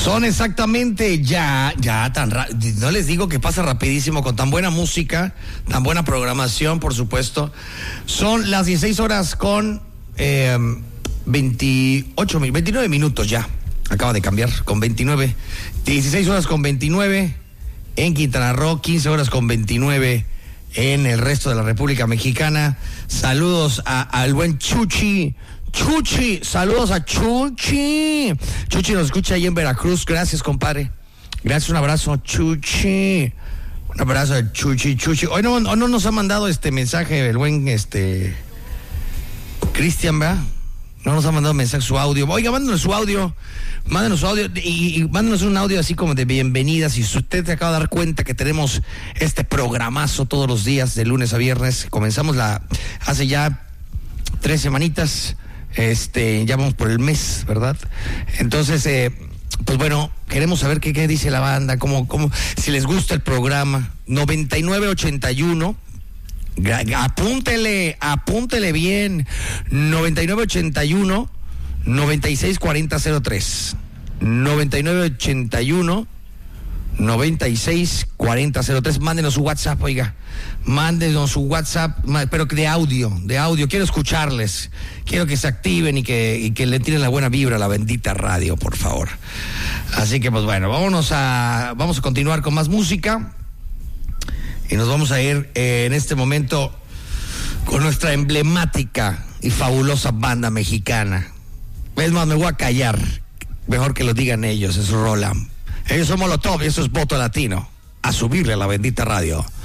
Son exactamente ya no les digo que pasa rapidísimo con tan buena música, tan buena programación, por supuesto. Son las 16 horas con 29 minutos ya. Acaba de cambiar con 29. 16 horas con 29 en Quintana Roo, 15 horas con 29 en el resto de la República Mexicana. Saludos al buen Chuchi, saludos a Chuchi. Chuchi nos escucha ahí en Veracruz. Gracias, compadre. Gracias, un abrazo, Chuchi. Un abrazo a Chuchi. Hoy no nos ha mandado este mensaje el buen Cristian, ¿verdad? No nos ha mandado mensaje, su audio. Oiga, mándenos su audio y mándenos un audio así como de bienvenida. Si usted se acaba de dar cuenta que tenemos este programazo todos los días, de lunes a viernes. Comenzamos hace ya 3 semanitas. Ya vamos por el mes, ¿verdad? Entonces, pues bueno, queremos saber qué dice la banda, cómo, si les gusta el programa. 9981. Apúntele bien. 9981 964003. 9981 964003. Mándenos su WhatsApp, oiga. Mándenos su WhatsApp, pero de audio. Quiero escucharles. Quiero que se activen y que le tiren la buena vibra a la bendita radio, por favor. Así que, pues bueno, vamos a continuar con más música. Y nos vamos a ir en este momento con nuestra emblemática y fabulosa banda mexicana. Es más, me voy a callar. Mejor que lo digan ellos, es Roland. Ellos son Molotov y eso es Voto Latino. A subirle a la bendita radio.